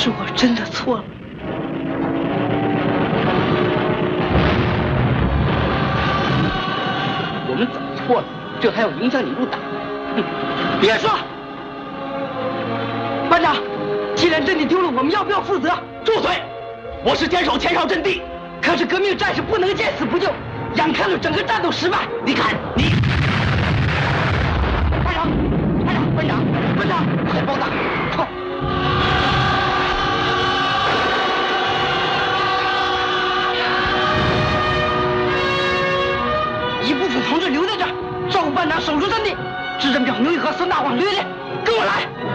是我真的错了。 我们怎么错了？这还要影响你入党？哼！别说。班长，既然阵地丢了，我们要不要负责？住嘴！我是坚守前哨阵地，可是革命战士不能见死不救，眼看着整个战斗失败。你看你，班长，班长，快报答，快！一部分同志留在这儿，照顾班长守住阵地，指着苗牛一和孙大旺掠猎，跟我来。